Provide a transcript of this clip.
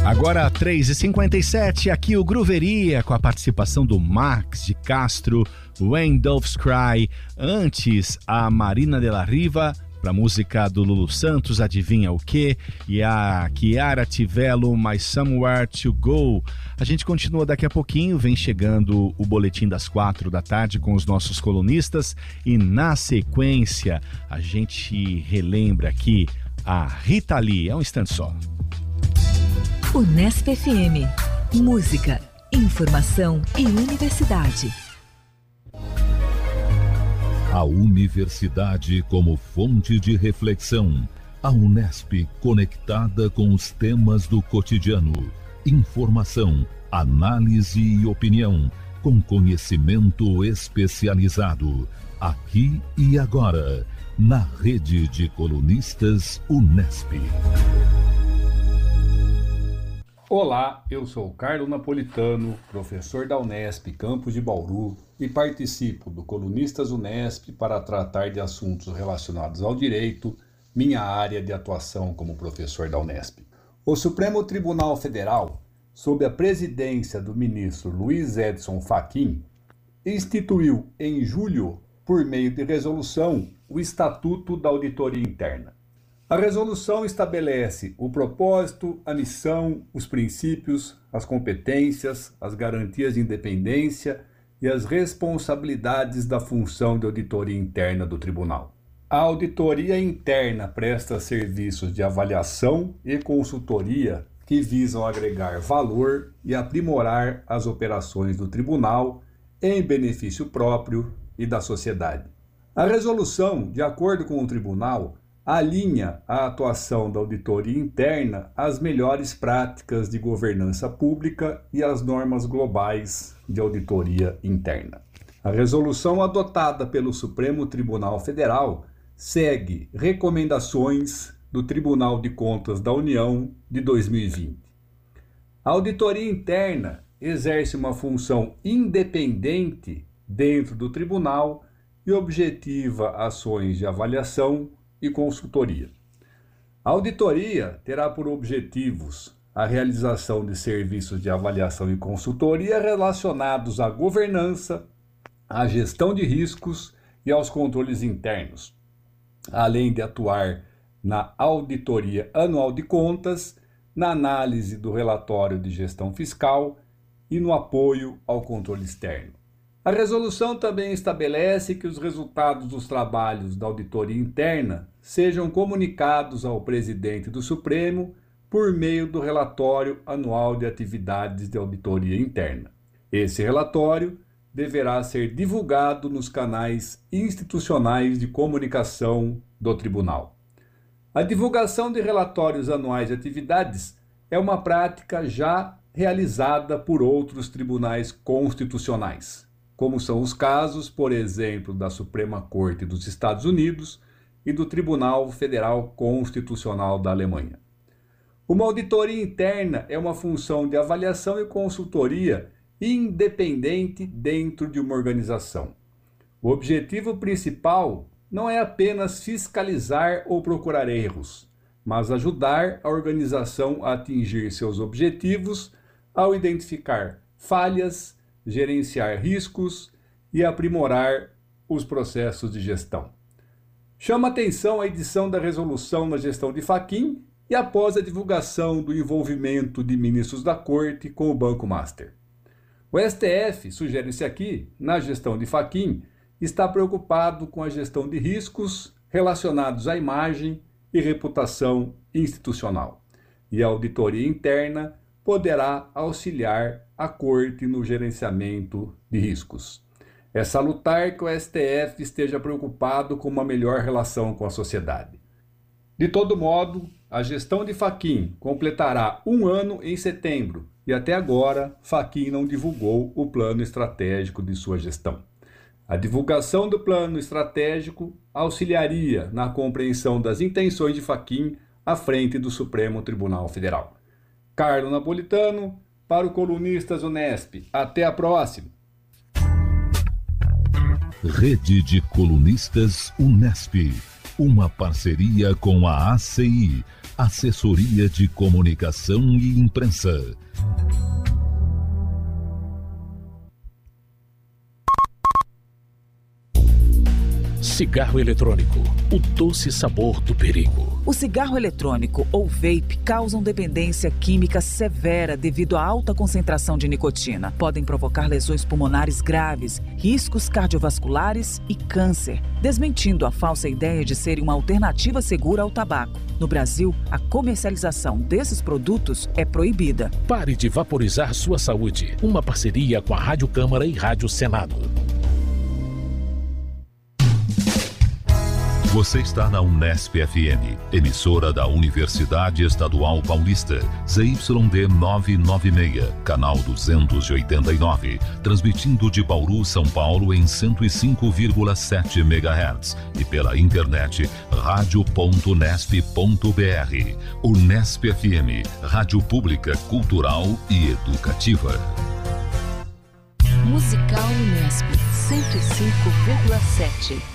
Agora 3h57, aqui o Grooveria, com a participação do Max de Castro, When Doves Cry. Antes, a Marina de la Riva, para a música do Lulu Santos, Adivinha o Quê? E a Chiara Tivello, My Somewhere to Go. A gente continua daqui a pouquinho, vem chegando o boletim das 4 da tarde com os nossos colunistas. E na sequência, a gente relembra aqui a Rita Lee. É um instante só. Unesp FM. Música, informação e universidade. A universidade como fonte de reflexão. A Unesp conectada com os temas do cotidiano. Informação, análise e opinião, com conhecimento especializado. Aqui e agora, na rede de colunistas Unesp. Olá, eu sou Carlos Napolitano, professor da Unesp, campus de Bauru, e participo do Colunistas Unesp para tratar de assuntos relacionados ao direito, minha área de atuação como professor da Unesp. O Supremo Tribunal Federal, sob a presidência do ministro Luiz Edson Fachin, instituiu em julho, por meio de resolução, o Estatuto da Auditoria Interna. A resolução estabelece o propósito, a missão, os princípios, as competências, as garantias de independência e as responsabilidades da função de auditoria interna do tribunal. A auditoria interna presta serviços de avaliação e consultoria que visam agregar valor e aprimorar as operações do tribunal em benefício próprio e da sociedade. A resolução, de acordo com o tribunal, alinha a atuação da auditoria interna às melhores práticas de governança pública e às normas globais de auditoria interna. A resolução adotada pelo Supremo Tribunal Federal segue recomendações do Tribunal de Contas da União de 2020. A auditoria interna exerce uma função independente dentro do tribunal e objetiva ações de avaliação e consultoria. A auditoria terá por objetivos a realização de serviços de avaliação e consultoria relacionados à governança, à gestão de riscos e aos controles internos, além de atuar na auditoria anual de contas, na análise do relatório de gestão fiscal e no apoio ao controle externo. A resolução também estabelece que os resultados dos trabalhos da auditoria interna sejam comunicados ao presidente do Supremo por meio do relatório anual de atividades de auditoria interna. Esse relatório deverá ser divulgado nos canais institucionais de comunicação do tribunal. A divulgação de relatórios anuais de atividades é uma prática já realizada por outros tribunais constitucionais, como são os casos, por exemplo, da Suprema Corte dos Estados Unidos e do Tribunal Federal Constitucional da Alemanha. Uma auditoria interna é uma função de avaliação e consultoria independente dentro de uma organização. O objetivo principal não é apenas fiscalizar ou procurar erros, mas ajudar a organização a atingir seus objetivos ao identificar falhas, gerenciar riscos e aprimorar os processos de gestão. Chama atenção a edição da resolução na gestão de Fachin e após a divulgação do envolvimento de ministros da Corte com o Banco Master. O STF, sugere-se aqui, na gestão de Fachin, está preocupado com a gestão de riscos relacionados à imagem e reputação institucional. E a auditoria interna poderá auxiliar a Corte no gerenciamento de riscos. É salutar que o STF esteja preocupado com uma melhor relação com a sociedade. De todo modo, a gestão de Fachin completará 1 ano em setembro e até agora Fachin não divulgou o plano estratégico de sua gestão. A divulgação do plano estratégico auxiliaria na compreensão das intenções de Fachin à frente do Supremo Tribunal Federal. Carlos Napolitano, para o Colunistas Unesp. Até a próxima. Rede de Colunistas Unesp. Uma parceria com a ACI, Assessoria de Comunicação e Imprensa. Cigarro eletrônico, o doce sabor do perigo. O cigarro eletrônico ou vape causam dependência química severa devido à alta concentração de nicotina. Podem provocar lesões pulmonares graves, riscos cardiovasculares e câncer, desmentindo a falsa ideia de serem uma alternativa segura ao tabaco. No Brasil, a comercialização desses produtos é proibida. Pare de vaporizar sua saúde. Uma parceria com a Rádio Câmara e Rádio Senado. Você está na Unesp FM, emissora da Universidade Estadual Paulista, ZYD 996, canal 289, transmitindo de Bauru, São Paulo em 105,7 MHz e pela internet radio.unesp.br. Unesp FM, rádio pública, cultural e educativa. Musical Unesp 105,7.